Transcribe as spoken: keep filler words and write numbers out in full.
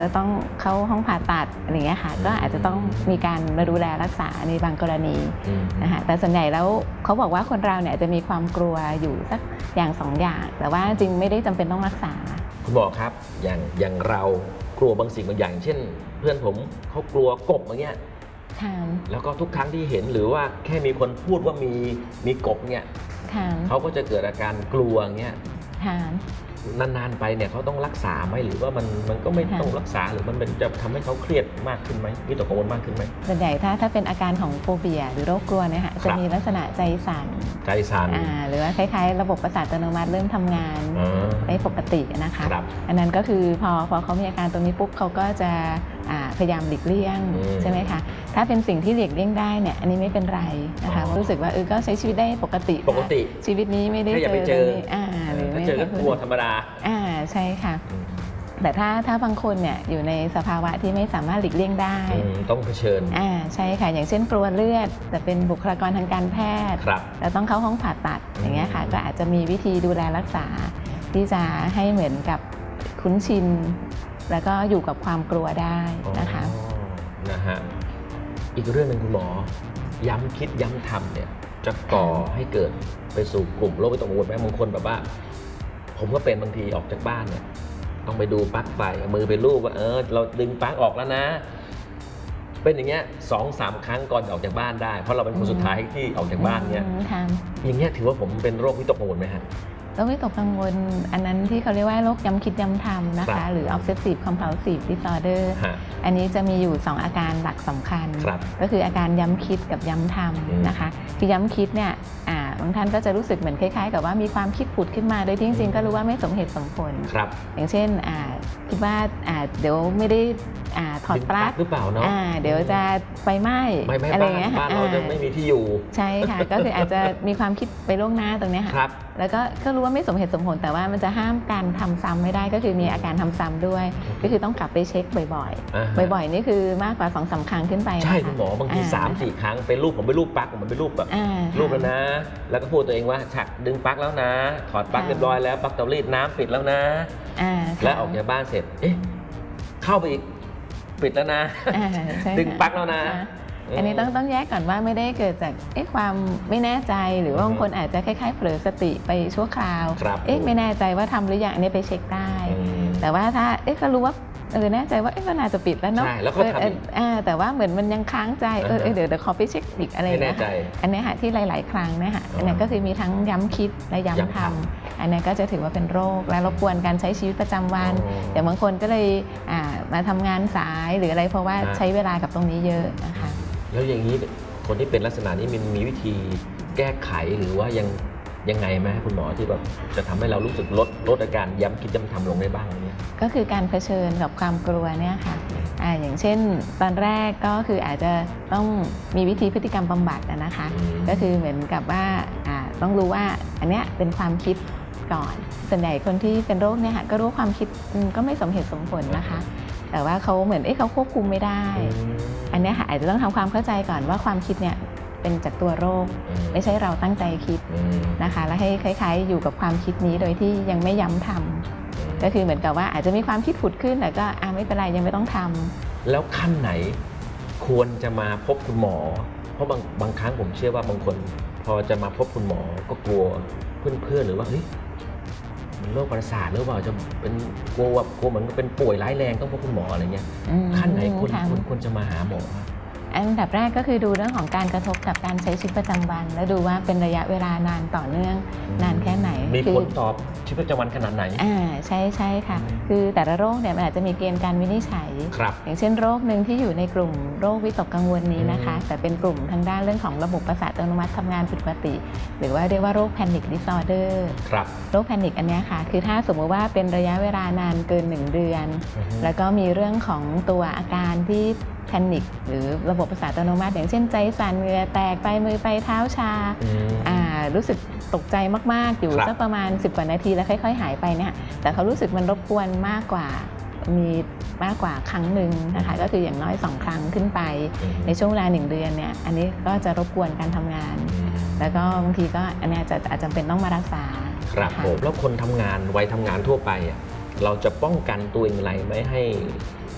จะต้องเข้าห้องผ่าตัดอะไรเงี้ยค่ะก็อาจจะต้องมีการมาดูแลรักษาในบางกรณีนะคะแต่ส่วนใหญ่แล้วเขาบอกว่าคนเราเนี่ยจะมีความกลัวอยู่สักอย่างสองอย่างแต่ว่าจริงไม่ได้จำเป็นต้องรักษาคุณหมอครับอย่างอย่างเรากลัวบางสิ่งบางอย่างเช่นเพื่อนผมเขากลัวกบอย่างเงี้ยแล้วก็ทุกครั้งที่เห็นหรือว่าแค่มีคนพูดว่ามีมีกบเนี่ยเขาก็จะเกิดอาการกลัวเงี้ยนานๆไปเนี่ยเขาต้องรักษาไหมหรือว่ามันมันก็ไม่ต้องรักษาหรือมันเป็นจะทำให้เขาเครียดมากขึ้นไหมวิตกกังวลมากขึ้นไหมส่วนใหญ่ถ้าถ้าเป็นอาการของโฟเบียหรือโรคกลัวเนี่ยค่ะจะมีลักษณะใจสั่นใจสั่นหรือว่าคล้ายๆระบบประสาทอัตโนมัติเริ่มทำงานไม่ปกตินะคะอันนั้นก็คือพอพอเขามีอาการตรงนี้ปุ๊บเขาก็จะพยายามหลีกเลี่ยงใช่ไหมคะถ้าเป็นสิ่งที่หลีกเลี่ยงได้เนี่ยอันนี้ไม่เป็นไรนะคะรู้สึกว่าเออก็ใช้ชีวิตได้ปกติปกติชีวิตนี้ไม่ได้เจออ่าหรือไม่เจอก็กลัวธรรมดาอ่าใช่ค่ะแต่ถ้าถ้าบางคนเนี่ยอยู่ในสภาวะที่ไม่สามารถหลีกเลี่ยงได้ต้องเผชิญอ่าใช่ค่ะอย่างเช่นกลัวเลือดแต่เป็นบุคลากรทางการแพทย์แล้วต้องเข้าห้องผ่าตัดอย่างเงี้ยค่ะก็อาจจะมีวิธีดูแลรักษาที่จะให้เหมือนกับคุ้นชินแล้วก็อยู่กับความกลัวได้นะคะนะฮะอีกเรื่องหนึ่งคุณหมอย้ำคิดย้ำทำเนี่ยจะก่อให้เกิดไปสู่กลุ่มโรควิตกกังวลไหมบางคนแบบว่าผมก็เป็นบางทีออกจากบ้านเนี่ยต้องไปดูปลั๊กไฟมือไปลูบว่าเออเราดึงปลั๊กออกแล้วนะเป็นอย่างเงี้ยสองสามครั้งก่อนออกจากบ้านได้เพราะเราเป็นคนสุดท้ายที่ออกจากบ้านเนี่ยอย่างเงี้ยถือว่าผมเป็นโรควิตกกังวลไหมฮะโรควิตกกังวลอันนั้นที่เขาเรียกว่าโรคย้ำคิดย้ำทำนะคะหรือ obsessive compulsive disorder อันนี้จะมีอยู่สองอาการหลักสำคัญก็คืออาการย้ำคิดกับย้ำทำนะคะคือย้ำคิดเนี่ยบางท่านก็จะรู้สึกเหมือนคล้ายๆกับว่ามีความคิดผุดขึ้นมาโดยที่จริงๆก็รู้ว่าไม่สมเหตุสมผลอย่างเช่นคิดว่าเดี๋ยวไม่ได้ถอดปลั๊กหรือเปล่าเนาะเดี๋ยวจะไฟไหม้อะไรเงี้ยบ้านเราจะไม่มีที่อยู่ใช่ค่ะก็คืออาจจะมีความคิดไปล่วงหน้าตรงนี้ค่ะแล้วก็ก็รู้ว่าไม่สมเหตุสมผลแต่ว่ามันจะห้ามการทำซ้ำไม่ได้ก็คือมีอาการทำซ้ำด้วยก็คือต้องกลับไปเช็คบ่อยๆบ่อยๆนี่คือมากกว่า สองสาม ครั้งขึ้นไปใช่คุณหมอบางที สามสี่ ครั้งเป็นรูปผมไปรูปปลั๊กผมไปรูปแบบรูปแล้วนะแล้วก็พูดตัวเองว่าฉักดึงปลั๊กแล้วนะถอดปลั๊กเรียบร้อยแล้วปลั๊กเตารีดน้ำปิดแล้วนะแล้วออกจากบ้านเสร็จเอ๊ะเข้าไปอีกปิดแล้วนะดึงปลั๊กแล้วนะอันนี้ต้องต้องแยกก่อนว่าไม่ได้เกิดจากเอ๊ะความไม่แน่ใจหรือว่าบางคนอาจจะคล้ายๆเผลอสติไปชั่วคราวเอ๊ะไม่แน่ใจว่าทำหรือยังอันนี้ไปเช็คได้แต่ว่าถ้าเอ๊ะก็รู้ว่าเออแน่ใจว่าเอ๊ะก็น่าจะปิดแล้วเนาะแล้วก็ทำแต่ว่าเหมือนมันยังค้างใจเออเดี๋ยวเดี๋ยวขอไปเช็คอีกอะไรนะคะอันนี้ค่ะที่หลายๆครั้งนะคะอันนี้ก็คือมีทั้งย้ำคิดและย้ำทำอันนี้ก็จะถือว่าเป็นโรคและรบกวนการใช้ชีวิตประจำวันเดี๋ยวบางคนก็เลยมาทำงานสายหรืออะไรเพราะว่าใช้เวลากับตรงนี้เยอะนะคะแล้วอย่างนี้คนที่เป็นลักษณะนี้มันมีวิธีแก้ไขหรือว่ายังยังไงไหมคุณหมอที่แบบจะทำให้เรารู้สึกลดลดอาการย้ำคิดย้ำทำลงได้บ้างเนี่ยก็คือการเผชิญกับความกลัวเนี่ยค่ะอ่าอย่างเช่นตอนแรกก็คืออาจจะต้องมีวิธีพฤติกรรมบำบัดนะคะก็คือเหมือนกับว่าอ่าต้องรู้ว่าอันเนี้ยเป็นความคิดก่อนส่วนใหญ่คนที่เป็นโรคเนี่ยค่ะก็รู้ความคิดก็ไม่สมเหตุสมผลนะคะแต่ว่าเขาเหมือนเอ๊ะเขาควบคุมไม่ได้อันนี้ค่ะอาจจะต้องทำความเข้าใจก่อนว่าความคิดเนี่ยเป็นจากตัวโรคไม่ใช่เราตั้งใจคิดนะคะแล้วให้คล้ายๆอยู่กับความคิดนี้โดยที่ยังไม่ย้ำทำก็คือเหมือนกับว่าอาจจะมีความคิดผุดขึ้นแต่ก็อ่าไม่เป็นไรยังไม่ต้องทำแล้วขั้นไหนควรจะมาพบคุณหมอเพราะบางบางครั้งผมเชื่อว่าบางคนพอจะมาพบคุณหมอก็กลัวเพื่อนๆหรือว่าเฮ้ยโรคประสาทหรือเปล่าจะเป็นกลัวแบบกลัวเหมือนเป็นป่วยร้ายแรงต้องพบคุณหมออะไรเงี้ยขั้นไหนควรควรจะมาหาหมออันดับแรกก็คือดูเรื่องของการกระทบกับการใช้ชีวิตประจำวันแล้วดูว่าเป็นระยะเวลานานต่อเนื่องนานแค่ไหนมีผลตอบชีวิตประจำวันขนาดไหนอ่าใช่ใช่ค่ะคือแต่ละโรคเนี่ยมันอาจจะมีเกณฑ์การวินิจฉัยอย่างเช่นโรคหนึ่งที่อยู่ในกลุ่มโรควิตกกังวลนี้นะคะแต่เป็นกลุ่มทางด้านเรื่องของระบบประสาทอัตโนมัติทำงานผิดปกติหรือว่าเรียกว่าโรคแพนิคดิสออเดอร์โรคแพนิคอันนี้ค่ะคือถ้าสมมติว่าเป็นระยะเวลานานเกินหนึ่งเดือนแล้วก็มีเรื่องของตัวอาการที่แพนิคหรือระบบประสาทอัตโนมัติอย่างเช่นใจสั่นเหงื่อแตกไปมือไปเท้าชารู้สึกตกใจมากๆอยู่สักประมาณสิบกว่านาทีแล้วค่อยๆหายไปเนี่ยแต่เขารู้สึกมันรบกวนมากกว่ามีมากกว่าครั้งหนึ่งนะคะก็คืออย่างน้อยสองครั้งขึ้นไปในช่วงเวลาหนึ่งเดือนเนี่ยอันนี้ก็จะรบกวนการทำงานแล้วก็บางทีก็อันนี้จะอาจจะเป็นต้องมารักษาครับผมแล้วคนทำงานวัยทำงานทั่วไปเราจะป้องกันตัวเองอะไรไม่ให้